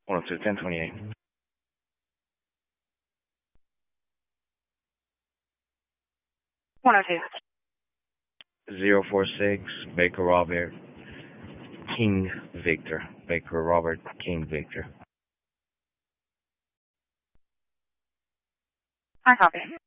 102, 1028. 102. 046, Baker Robert, King Victor. Baker Robert, King Victor. I copy.